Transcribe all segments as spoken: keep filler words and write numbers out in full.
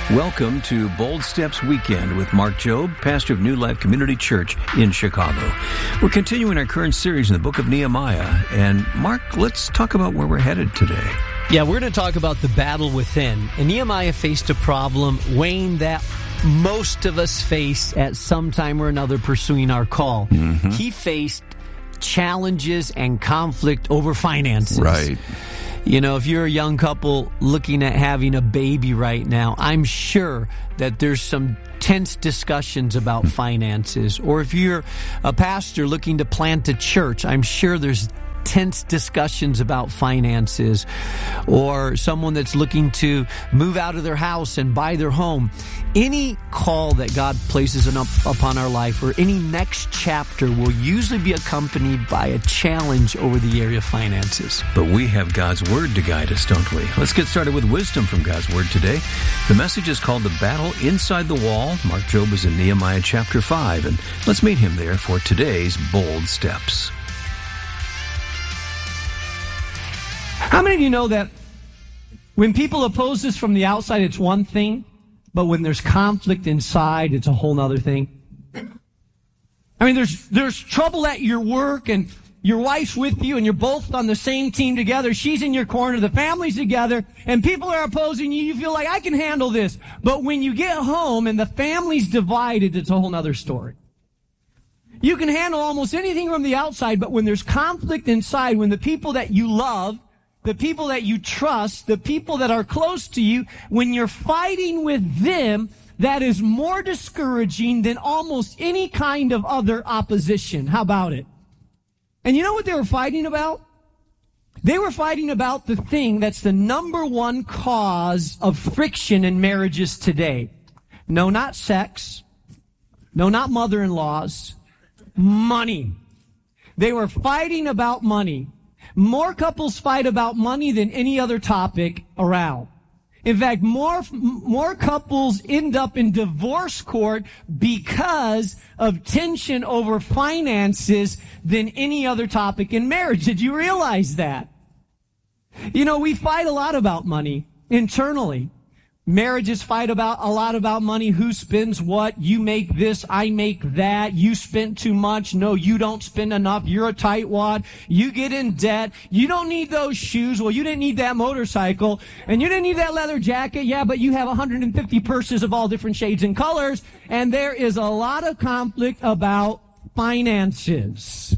Welcome to Bold Steps Weekend with Mark Jobe, pastor of New Life Community Church in Chicago. We're continuing our current series in the book of Nehemiah. And Mark, let's talk about where we're headed today. Yeah, we're going to talk about the battle within. And Nehemiah faced a problem, Wayne, that most of us face at some time or another pursuing our call. Mm-hmm. He faced challenges and conflict over finances. Right. You know, if you're a young couple looking at having a baby right now, I'm sure that there's some tense discussions about finances. Or if you're a pastor looking to plant a church, I'm sure there's tense discussions about finances. Or someone that's looking to move out of their house and buy their home. Any call that God places up upon our life or any next chapter will usually be accompanied by a challenge over the area of finances. But we have God's Word to guide us, don't we? Let's get started with wisdom from God's Word today. The message is called The Battle Inside the Wall. Mark Jobe is in Nehemiah chapter five, and let's meet him there for today's Bold Steps. How many of you know that when people oppose us from the outside, it's one thing, but when there's conflict inside, it's a whole other thing? I mean, there's there's trouble at your work, and your wife's with you, and you're both on the same team together. She's in your corner, the family's together, and people are opposing you. You feel like, I can handle this. But when you get home and the family's divided, it's a whole other story. You can handle almost anything from the outside, but when there's conflict inside, when the people that you love, the people that you trust, the people that are close to you, when you're fighting with them, that is more discouraging than almost any kind of other opposition. How about it? And you know what they were fighting about? They were fighting about the thing that's the number one cause of friction in marriages today. No, not sex. No, not mother-in-laws. Money. They were fighting about money. More couples fight about money than any other topic around. In fact, more, more couples end up in divorce court because of tension over finances than any other topic in marriage. Did you realize that? You know, we fight a lot about money internally. Marriages fight about a lot about money. Who spends what? You make this, I make that. You spend too much. No, you don't spend enough. You're a tightwad. You get in debt. You don't need those shoes. Well, you didn't need that motorcycle. And you didn't need that leather jacket. Yeah, but you have one hundred fifty purses of all different shades and colors. And there is a lot of conflict about finances.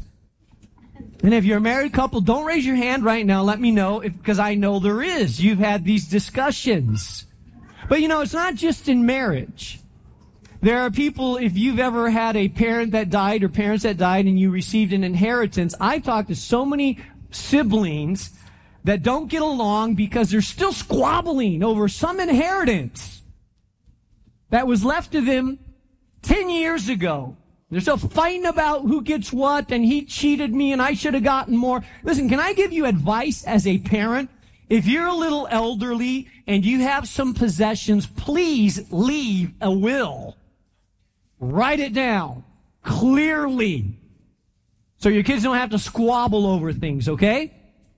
And if you're a married couple, don't raise your hand right now. Let me know, if, because I know there is. You've had these discussions. But you know, it's not just in marriage. There are people, if you've ever had a parent that died or parents that died and you received an inheritance, I've talked to so many siblings that don't get along because they're still squabbling over some inheritance that was left to them ten years ago. They're still fighting about who gets what, and he cheated me and I should have gotten more. Listen, can I give you advice as a parent? If you're a little elderly and you have some possessions, please leave a will. Write it down clearly so your kids don't have to squabble over things, okay?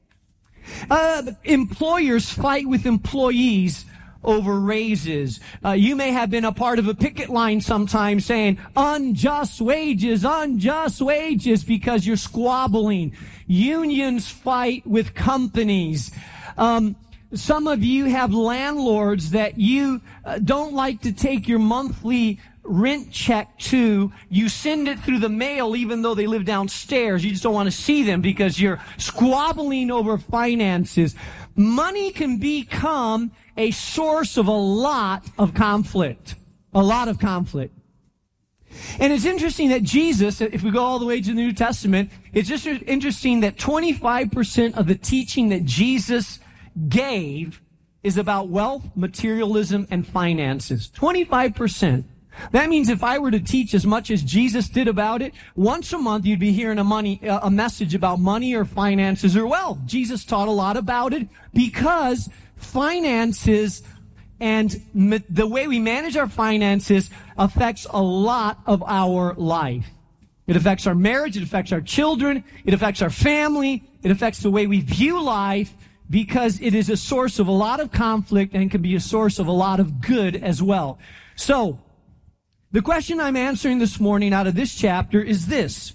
Uh, employers fight with employees over raises. Uh, you may have been a part of a picket line sometime saying unjust wages, unjust wages, because you're squabbling. Unions fight with companies. Um, some of you have landlords that you uh, don't like to take your monthly rent check to. You send it through the mail even though they live downstairs. You just don't want to see them because you're squabbling over finances. Money can become a source of a lot of conflict. A lot of conflict. And it's interesting that Jesus, if we go all the way to the New Testament, it's just interesting that twenty-five percent of the teaching that Jesus gave is about wealth, materialism, and finances. twenty-five percent. That means if I were to teach as much as Jesus did about it, once a month you'd be hearing a money, a message about money or finances or wealth. Jesus taught a lot about it because finances and ma- the way we manage our finances affects a lot of our life. It affects our marriage, it affects our children, it affects our family, it affects the way we view life because it is a source of a lot of conflict and can be a source of a lot of good as well. So, the question I'm answering this morning out of this chapter is this.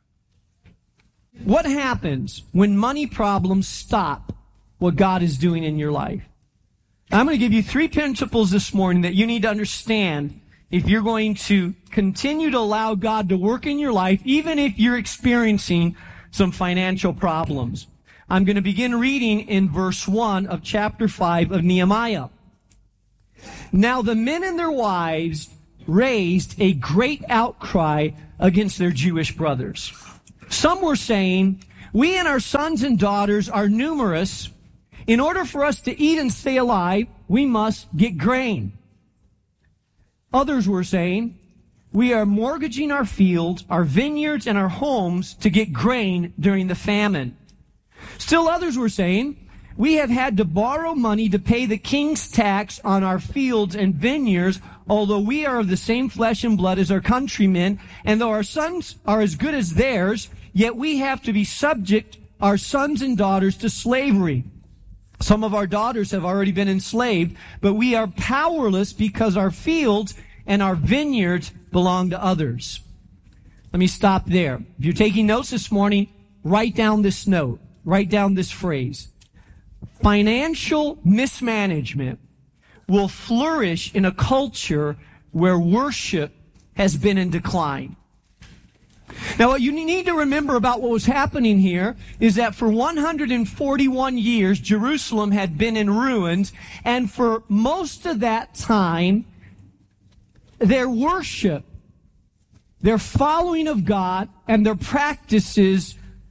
What happens when money problems stop what God is doing in your life? I'm going to give you three principles this morning that you need to understand if you're going to continue to allow God to work in your life, even if you're experiencing some financial problems. I'm going to begin reading in verse one of chapter five of Nehemiah. Now the men and their wives raised a great outcry against their Jewish brothers. Some were saying, we and our sons and daughters are numerous. In order for us to eat and stay alive, we must get grain. Others were saying, we are mortgaging our fields, our vineyards, and our homes to get grain during the famine. Still others were saying, we have had to borrow money to pay the king's tax on our fields and vineyards, although we are of the same flesh and blood as our countrymen, and though our sons are as good as theirs, yet we have to be subject, our sons and daughters, to slavery. Some of our daughters have already been enslaved, but we are powerless because our fields and our vineyards belong to others. Let me stop there. If you're taking notes this morning, write down this note. Write down this phrase. Financial mismanagement will flourish in a culture where worship has been in decline. Now, what you need to remember about what was happening here is that for one hundred forty-one years, Jerusalem had been in ruins, and for most of that time, their worship, their following of God, and their practices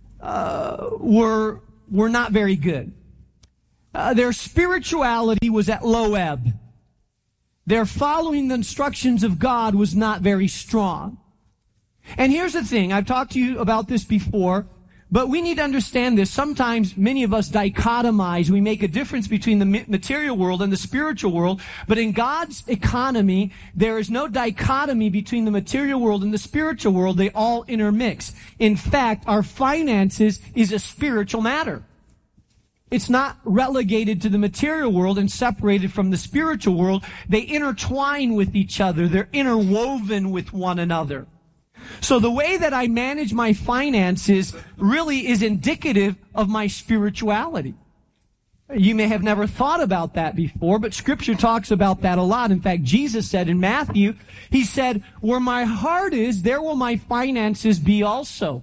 uh, were were not very good. Uh, their spirituality was at low ebb. Their following the instructions of God was not very strong. And here's the thing, I've talked to you about this before, but we need to understand this. Sometimes many of us dichotomize. We make a difference between the material world and the spiritual world. But in God's economy, there is no dichotomy between the material world and the spiritual world. They all intermix. In fact, our finances is a spiritual matter. It's not relegated to the material world and separated from the spiritual world. They intertwine with each other. They're interwoven with one another. So the way that I manage my finances really is indicative of my spirituality. You may have never thought about that before, but Scripture talks about that a lot. In fact, Jesus said in Matthew, He said, where my heart is, there will my finances be also.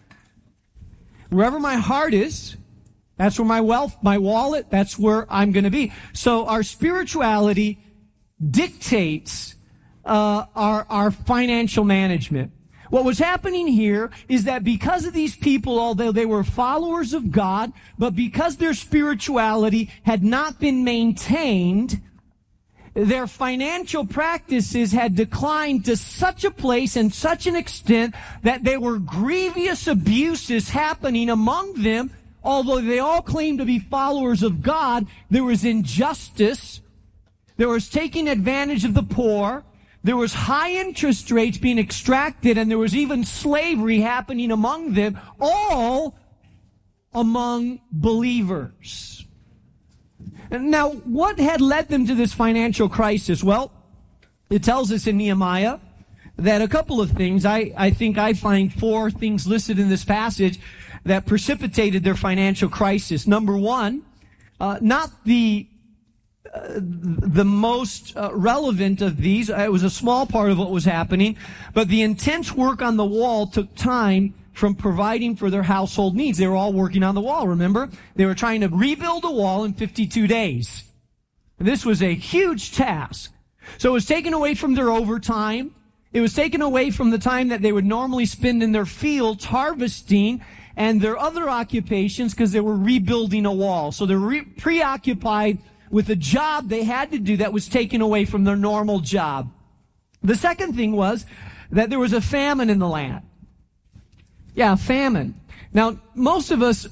Wherever my heart is, that's where my wealth, my wallet, that's where I'm going to be. So our spirituality dictates uh, our, our financial management. What was happening here is that because of these people, although they were followers of God, but because their spirituality had not been maintained, their financial practices had declined to such a place and such an extent that there were grievous abuses happening among them. Although they all claimed to be followers of God, there was injustice, there was taking advantage of the poor, there was high interest rates being extracted, and there was even slavery happening among them, all among believers. And now, what had led them to this financial crisis? Well, it tells us in Nehemiah that a couple of things, I, I think I find four things listed in this passage that precipitated their financial crisis. Number one, uh, not the uh, the most uh, relevant of these. It was a small part of what was happening, but the intense work on the wall took time from providing for their household needs. They were all working on the wall, remember? They were trying to rebuild a wall in fifty-two days. This was a huge task. So it was taken away from their overtime. It was taken away from the time that they would normally spend in their fields harvesting and their other occupations because they were rebuilding a wall. So they're re- preoccupied with a job they had to do that was taken away from their normal job. The second thing was that there was a famine in the land. Yeah, famine. Now, most of us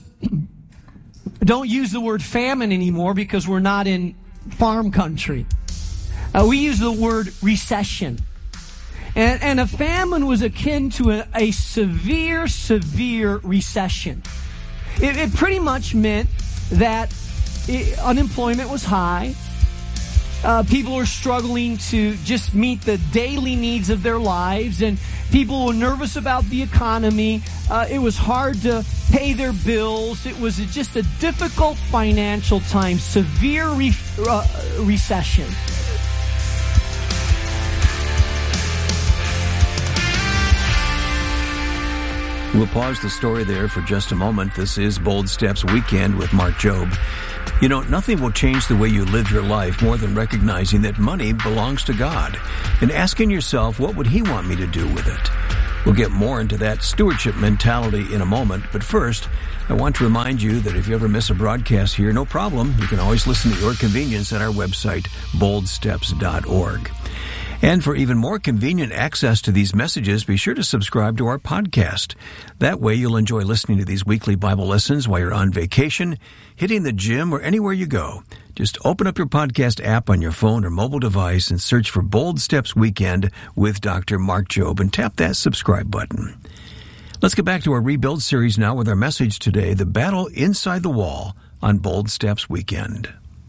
don't use the word famine anymore because we're not in farm country. Uh, we use the word recession. And, and a famine was akin to a, a severe, severe recession. It, it pretty much meant that it, unemployment was high. Uh, people were struggling to just meet the daily needs of their lives, and people were nervous about the economy. Uh, it was hard to pay their bills. It was just a difficult financial time, severe re- uh, recession. We'll pause the story there for just a moment. This is Bold Steps Weekend with Mark Jobe. You know, nothing will change the way you live your life more than recognizing that money belongs to God and asking yourself, what would He want me to do with it? We'll get more into that stewardship mentality in a moment, but first, I want to remind you that if you ever miss a broadcast here, no problem. You can always listen at your convenience at our website, bold steps dot org. And for even more convenient access to these messages, be sure to subscribe to our podcast. That way you'll enjoy listening to these weekly Bible lessons while you're on vacation, hitting the gym, or anywhere you go. Just open up your podcast app on your phone or mobile device and search for Bold Steps Weekend with Doctor Mark Jobe and tap that subscribe button. Let's get back to our Rebuild series now with our message today, The Battle Inside the Wall on Bold Steps Weekend.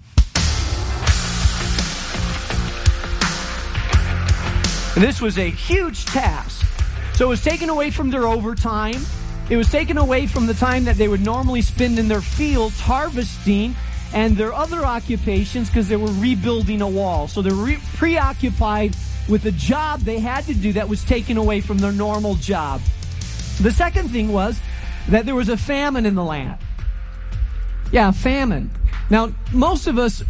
And this was a huge task. So it was taken away from their overtime. It was taken away from the time that they would normally spend in their fields harvesting and their other occupations because they were rebuilding a wall. So they're re- preoccupied with the job they had to do that was taken away from their normal job. The second thing was that there was a famine in the land. Yeah, famine. Now, most of us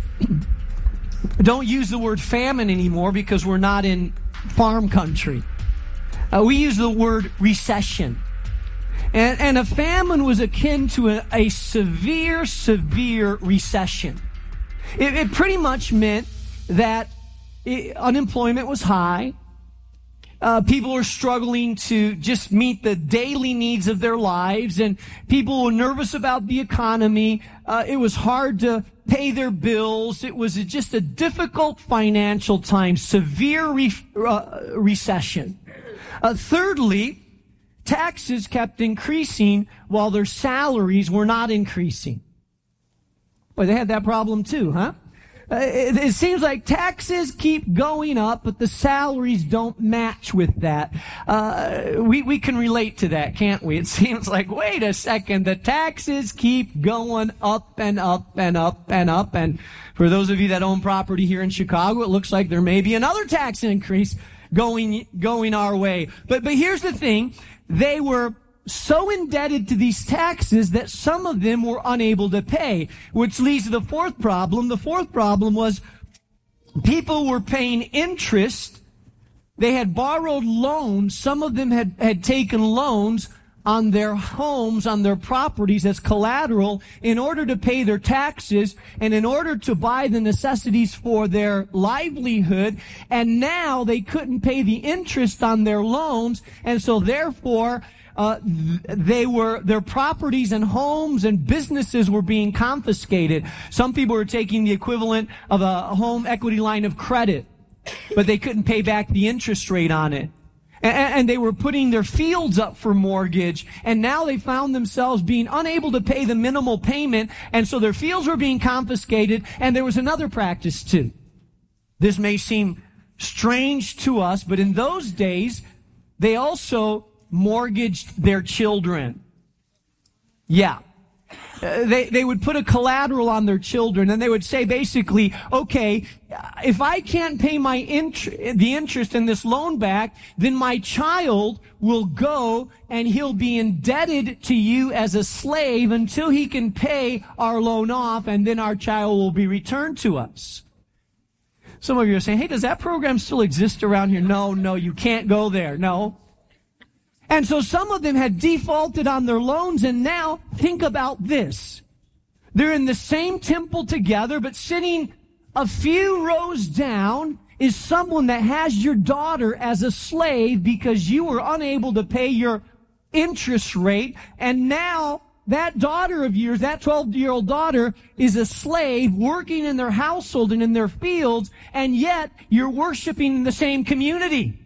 don't use the word famine anymore because we're not in farm country. Uh, we use the word recession. And, and a famine was akin to a, a severe, severe recession. It, it pretty much meant that it, unemployment was high. Uh, people were struggling to just meet the daily needs of their lives, and people were nervous about the economy. Uh, it was hard to pay their bills. It was just a difficult financial time, severe re- uh, recession. Uh, thirdly, taxes kept increasing while their salaries were not increasing. Boy, they had that problem too, huh? Uh, it, it seems like taxes keep going up, but the salaries don't match with that. Uh, we, we can relate to that, can't we? It seems like, wait a second, the taxes keep going up and up and up and up. And for those of you that own property here in Chicago, it looks like there may be another tax increase going, going our way. But, but here's the thing. They were so indebted to these taxes that some of them were unable to pay, which leads to the fourth problem. The fourth problem was people were paying interest. They had borrowed loans. Some of them had, had taken loans on their homes, on their properties as collateral in order to pay their taxes and in order to buy the necessities for their livelihood. And now they couldn't pay the interest on their loans. And so therefore, Uh, they were, their properties and homes and businesses were being confiscated. Some people were taking the equivalent of a home equity line of credit, but they couldn't pay back the interest rate on it. And, and they were putting their fields up for mortgage, and now they found themselves being unable to pay the minimal payment, and so their fields were being confiscated, and there was another practice too. This may seem strange to us, but in those days, they also mortgaged their children. Yeah. Uh, they, they would put a collateral on their children, and they would say basically, okay, if I can't pay my int- the interest in this loan back, then my child will go and he'll be indebted to you as a slave until he can pay our loan off, and then our child will be returned to us. Some of you are saying, hey, does that program still exist around here? No, no, you can't go there. No. And so some of them had defaulted on their loans, and now think about this. They're in the same temple together, but sitting a few rows down is someone that has your daughter as a slave because you were unable to pay your interest rate, and now that daughter of yours, that twelve-year-old daughter, is a slave working in their household and in their fields, and yet you're worshiping in the same community.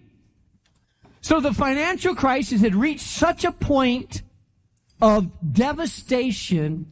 So the financial crisis had reached such a point of devastation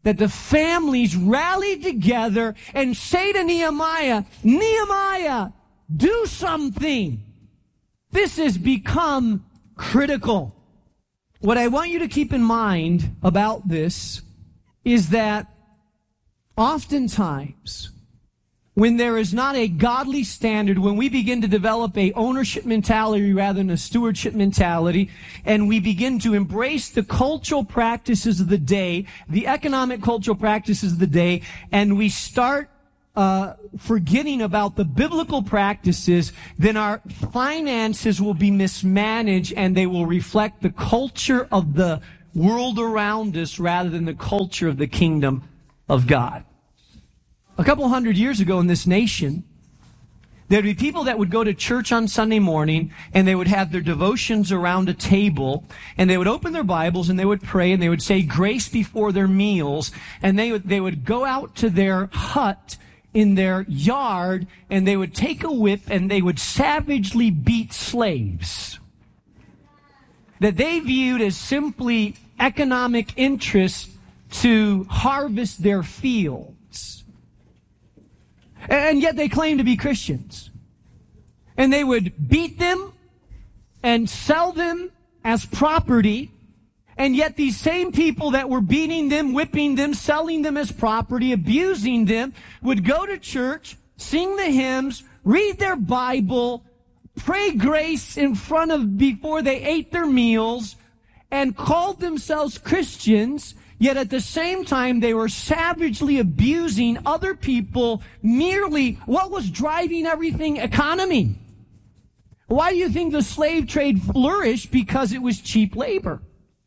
that the families rallied together and say to Nehemiah, Nehemiah, do something. This has become critical. What I want you to keep in mind about this is that oftentimes, when there is not a godly standard, when we begin to develop a ownership mentality rather than a stewardship mentality, and we begin to embrace the cultural practices of the day, the economic cultural practices of the day, and we start uh forgetting about the biblical practices, then our finances will be mismanaged and they will reflect the culture of the world around us rather than the culture of the kingdom of God. A couple hundred years ago in this nation, there'd be people that would go to church on Sunday morning and they would have their devotions around a table and they would open their Bibles and they would pray and they would say grace before their meals, and they would, they would go out to their hut in their yard and they would take a whip and they would savagely beat slaves that they viewed as simply economic interests to harvest their fields. And yet they claimed to be Christians. And they would beat them and sell them as property. And yet these same people that were beating them, whipping them, selling them as property, abusing them, would go to church, sing the hymns, read their Bible, pray grace in front of, before they ate their meals, and called themselves Christians, yet at the same time they were savagely abusing other people merely what was driving everything? Economy. Why do you think the slave trade flourished? Because it was cheap labor.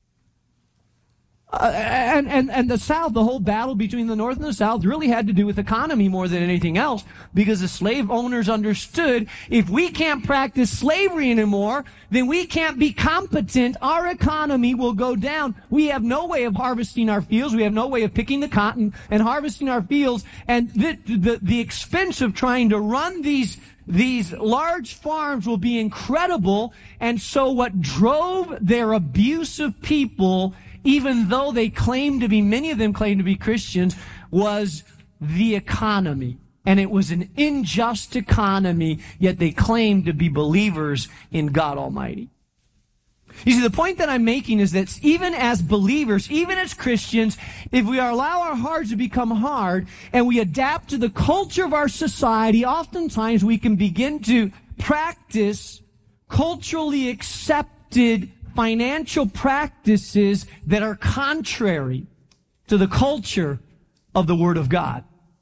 Uh, and, and, and the South, the whole battle between the North and the South really had to do with economy more than anything else, because the slave owners understood if we can't practice slavery anymore, then we can't be competent. Our economy will go down. We have no way of harvesting our fields. We have no way of picking the cotton and harvesting our fields. And the, the, the expense of trying to run these These large farms will be incredible. And so what drove their abusive people, even though they claimed to be, many of them claimed to be Christians, was the economy. And it was an unjust economy, yet they claimed to be believers in God Almighty. You see, the point that I'm making is that even as believers, even as Christians, if we allow our hearts to become hard and we adapt to the culture of our society, oftentimes we can begin to practice culturally accepted financial practices that are contrary to the culture of the Word of God.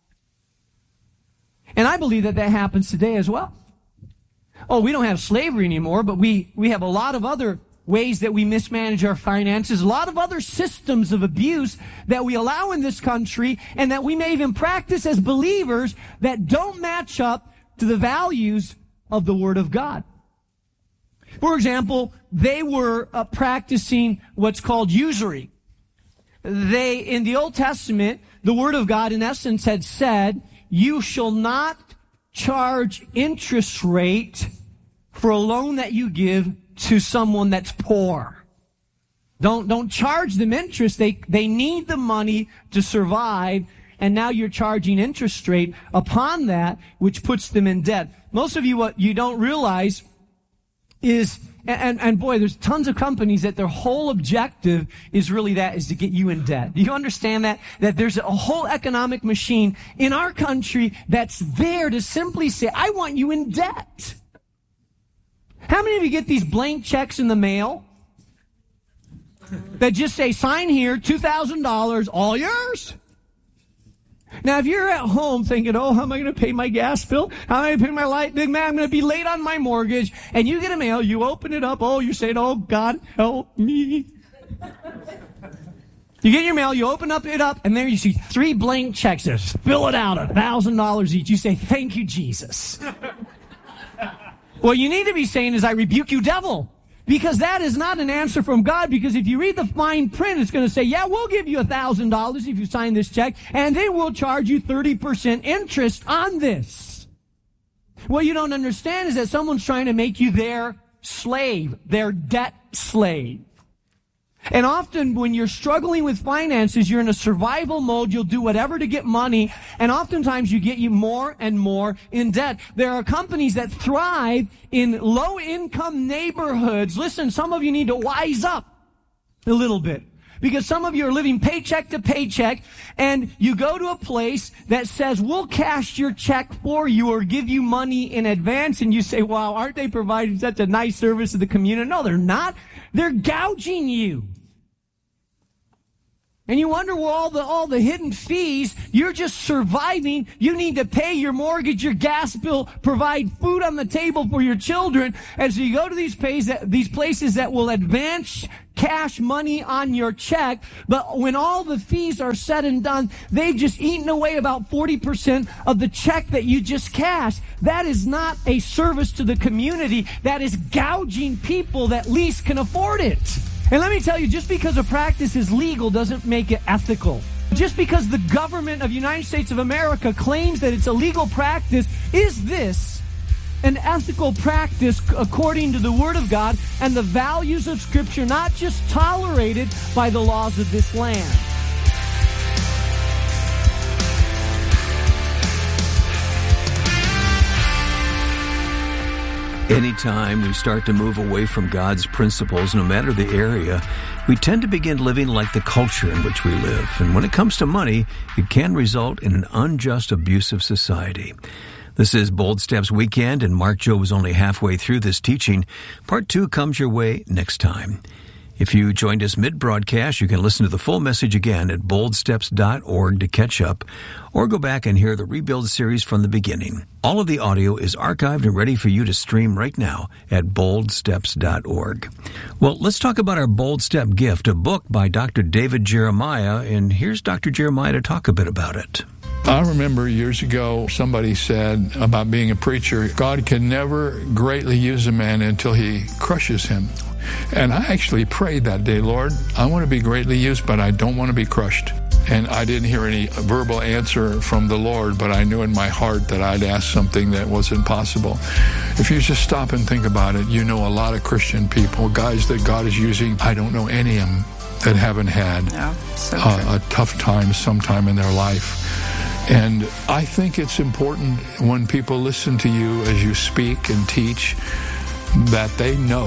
And I believe that that happens today as well. Oh, we don't have slavery anymore, but we, we have a lot of other ways that we mismanage our finances, a lot of other systems of abuse that we allow in this country and that we may even practice as believers that don't match up to the values of the Word of God. For example, they were uh, practicing what's called usury. They, in the Old Testament, the Word of God in essence had said, you shall not charge interest rate for a loan that you give to someone that's poor. Don't, don't charge them interest. They, they need the money to survive, and now you're charging interest rate upon that, which puts them in debt. Most of you, what you don't realize is, and, and boy, there's tons of companies that their whole objective is really that, is to get you in debt. Do you understand that? That there's a whole economic machine in our country that's there to simply say, I want you in debt. How many of you get these blank checks in the mail that just say, sign here, two thousand dollars, all yours? Now, if you're at home thinking, oh, how am I going to pay my gas bill? How am I going to pay my light bill? Man, I'm going to be late on my mortgage. And you get a mail, you open it up, oh, you're saying, oh, God, help me. You get your mail, you open up it up, and there you see three blank checks. Just fill it out, one thousand dollars each. You say, thank you, Jesus. What you need to be saying is, I rebuke you, devil. Because that is not an answer from God, because if you read the fine print, it's going to say, yeah, we'll give you one thousand dollars if you sign this check, and then we'll charge you thirty percent interest on this. What you don't understand is that someone's trying to make you their slave, their debt slave. And often when you're struggling with finances, you're in a survival mode. You'll do whatever to get money. And oftentimes you get you more and more in debt. There are companies that thrive in low-income neighborhoods. Listen, some of you need to wise up a little bit. Because some of you are living paycheck to paycheck, and you go to a place that says, we'll cash your check for you or give you money in advance, and you say, wow, aren't they providing such a nice service to the community? No, they're not. They're gouging you. And you wonder where all the, all the hidden fees, you're just surviving. You need to pay your mortgage, your gas bill, provide food on the table for your children. And so you go to these places that, these places that will advance cash money on your check. But when all the fees are said and done, they've just eaten away about forty percent of the check that you just cashed. That is not a service to the community. That is gouging people that least can afford it. And let me tell you, just because a practice is legal doesn't make it ethical. Just because the government of the United States of America claims that it's a legal practice, is this an ethical practice according to the Word of God and the values of Scripture, not just tolerated by the laws of this land? Anytime we start to move away from God's principles, no matter the area, we tend to begin living like the culture in which we live. And when it comes to money, it can result in an unjust, abusive society. This is Bold Steps Weekend, and Mark Jobe is only halfway through this teaching. Part two comes your way next time. If you joined us mid-broadcast, you can listen to the full message again at bold steps dot org to catch up, or go back and hear the Rebuild series from the beginning. All of the audio is archived and ready for you to stream right now at bold steps dot org. Well, let's talk about our Bold Step gift, a book by Doctor David Jeremiah, and here's Doctor Jeremiah to talk a bit about it. I remember years ago somebody said about being a preacher, God can never greatly use a man until he crushes him. And I actually prayed that day, Lord, I want to be greatly used, but I don't want to be crushed. And I didn't hear any verbal answer from the Lord, but I knew in my heart that I'd asked something that wasn't possible. If you just stop and think about it, you know a lot of Christian people, guys that God is using, I don't know any of them that haven't had no, so uh, a tough time sometime in their life. And I think it's important when people listen to you as you speak and teach that they know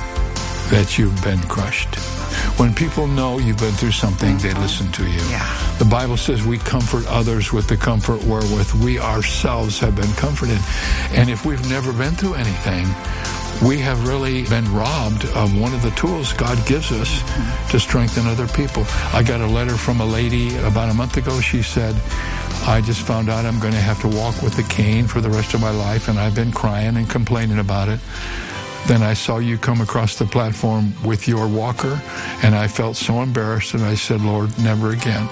that you've been crushed. When people know you've been through something, they listen to you. Yeah. The Bible says we comfort others with the comfort wherewith we ourselves have been comforted. And if we've never been through anything, we have really been robbed of one of the tools God gives us mm-hmm. to strengthen other people. I got a letter from a lady about a month ago. She said, I just found out I'm going to have to walk with a cane for the rest of my life, and I've been crying and complaining about it. Then I saw you come across the platform with your walker, and I felt so embarrassed, and I said, Lord, never again.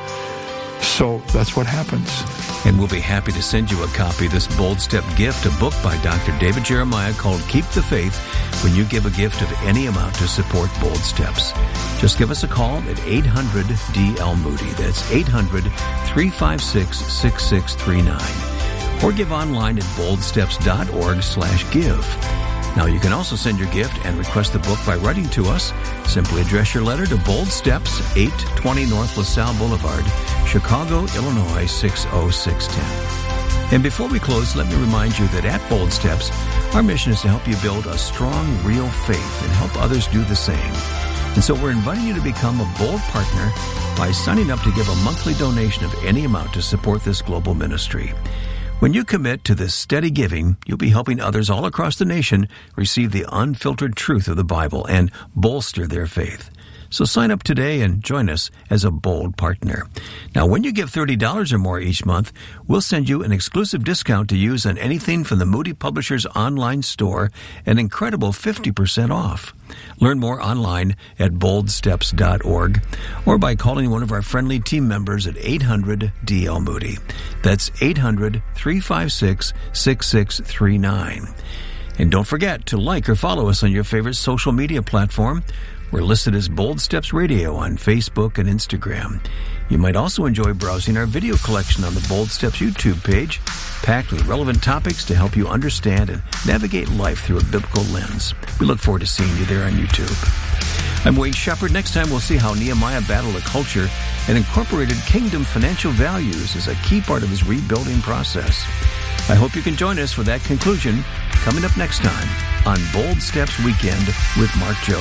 So that's what happens. And we'll be happy to send you a copy of this Bold Step gift, a book by Doctor David Jeremiah called Keep the Faith, when you give a gift of any amount to support Bold Steps. Just give us a call at eight hundred D L Moody. That's eight hundred, three five six, six six three nine. Or give online at bold steps dot org slash give. Now, you can also send your gift and request the book by writing to us. Simply address your letter to Bold Steps, eight twenty North LaSalle Boulevard, Chicago, Illinois, six oh six one oh. And before we close, let me remind you that at Bold Steps, our mission is to help you build a strong, real faith and help others do the same. And so we're inviting you to become a bold partner by signing up to give a monthly donation of any amount to support this global ministry. When you commit to this steady giving, you'll be helping others all across the nation receive the unfiltered truth of the Bible and bolster their faith. So sign up today and join us as a bold partner. Now, when you give thirty dollars or more each month, we'll send you an exclusive discount to use on anything from the Moody Publishers online store, an incredible fifty percent off. Learn more online at bold steps dot org or by calling one of our friendly team members at eight hundred D L Moody. That's eight hundred, three five six, six six three nine. And don't forget to like or follow us on your favorite social media platform. We're listed as Bold Steps Radio on Facebook and Instagram. You might also enjoy browsing our video collection on the Bold Steps YouTube page, packed with relevant topics to help you understand and navigate life through a biblical lens. We look forward to seeing you there on YouTube. I'm Wayne Shepherd. Next time we'll see how Nehemiah battled a culture and incorporated kingdom financial values as a key part of his rebuilding process. I hope you can join us for that conclusion coming up next time on Bold Steps Weekend with Mark Jobe.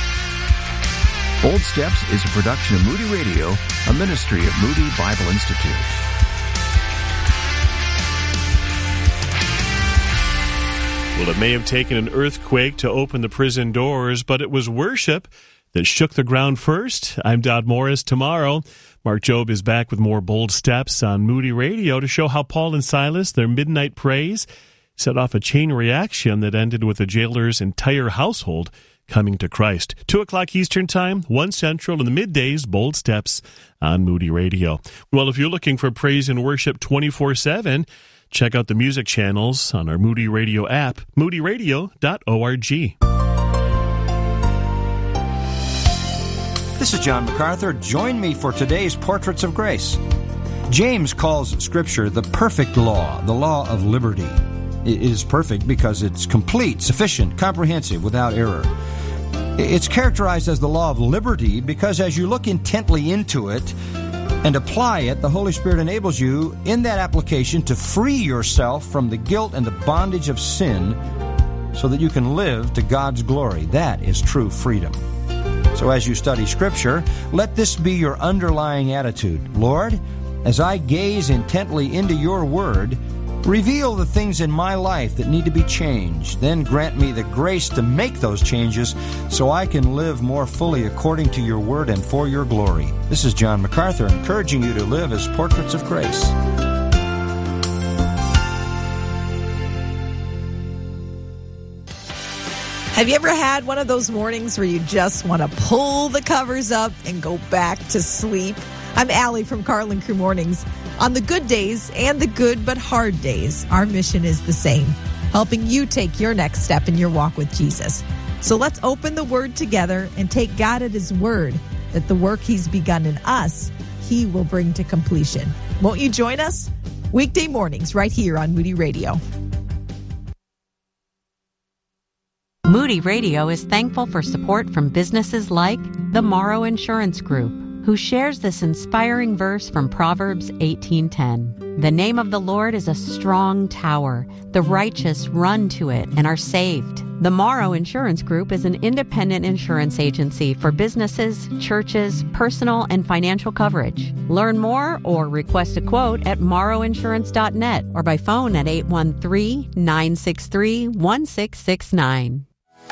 Bold Steps is a production of Moody Radio, a ministry of Moody Bible Institute. Well, it may have taken an earthquake to open the prison doors, but it was worship that shook the ground first. I'm Dodd Morris. Tomorrow, Mark Jobe is back with more Bold Steps on Moody Radio to show how Paul and Silas, their midnight praise, set off a chain reaction that ended with the jailer's entire household coming to Christ. Two o'clock Eastern Time, one Central, in the middays, Bold Steps on Moody Radio. Well, if you're looking for praise and worship twenty-four seven, check out the music channels on our Moody Radio app, moody radio dot org. This is John MacArthur. Join me for today's Portraits of Grace. James calls Scripture the perfect law, the law of liberty. It is perfect because it's complete, sufficient, comprehensive, without error. It's characterized as the law of liberty because as you look intently into it and apply it, the Holy Spirit enables you in that application to free yourself from the guilt and the bondage of sin so that you can live to God's glory. That is true freedom. So as you study Scripture, let this be your underlying attitude. Lord, as I gaze intently into your Word, reveal the things in my life that need to be changed. Then grant me the grace to make those changes so I can live more fully according to your Word and for your glory. This is John MacArthur encouraging you to live as portraits of grace. Have you ever had one of those mornings where you just want to pull the covers up and go back to sleep? I'm Allie from Carlin Crew Mornings. On the good days and the good but hard days, our mission is the same, helping you take your next step in your walk with Jesus. So let's open the Word together and take God at His word that the work He's begun in us, He will bring to completion. Won't you join us? Weekday mornings right here on Moody Radio. Moody Radio is thankful for support from businesses like the Morrow Insurance Group, who shares this inspiring verse from Proverbs eighteen ten. The name of the Lord is a strong tower. The righteous run to it and are saved. The Morrow Insurance Group is an independent insurance agency for businesses, churches, personal and financial coverage. Learn more or request a quote at morrow insurance dot net or by phone at eight one three, nine six three, one six six nine.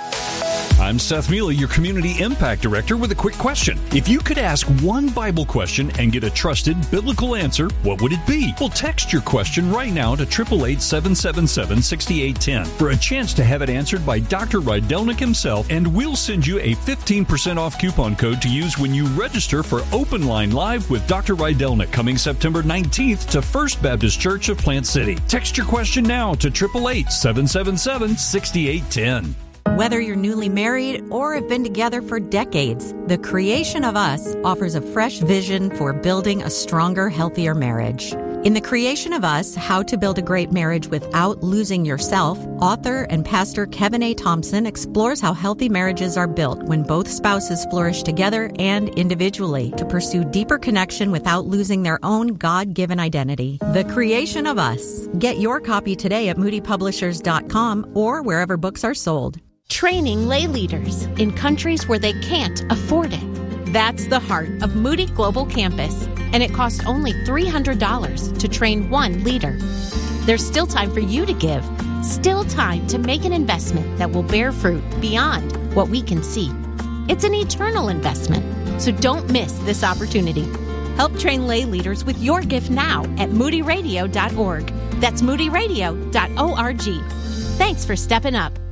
I'm Seth Mealy, your Community Impact Director, with a quick question. If you could ask one Bible question and get a trusted biblical answer, what would it be? Well, text your question right now to eight eight eight, seven seven seven, six eight one zero for a chance to have it answered by Doctor Rydelnik himself, and we'll send you a fifteen percent off coupon code to use when you register for Open Line Live with Doctor Rydelnik coming September nineteenth to First Baptist Church of Plant City. Text your question now to eight eight eight, seven seven seven, six eight one zero. Whether you're newly married or have been together for decades, The Creation of Us offers a fresh vision for building a stronger, healthier marriage. In The Creation of Us, How to Build a Great Marriage Without Losing Yourself, author and pastor Kevin A. Thompson explores how healthy marriages are built when both spouses flourish together and individually to pursue deeper connection without losing their own God-given identity. The Creation of Us. Get your copy today at moody publishers dot com or wherever books are sold. Training lay leaders in countries where they can't afford it. That's the heart of Moody Global Campus, and it costs only three hundred dollars to train one leader. There's still time for you to give, still time to make an investment that will bear fruit beyond what we can see. It's an eternal investment, so don't miss this opportunity. Help train lay leaders with your gift now at moody radio dot org. That's moody radio dot org. Thanks for stepping up.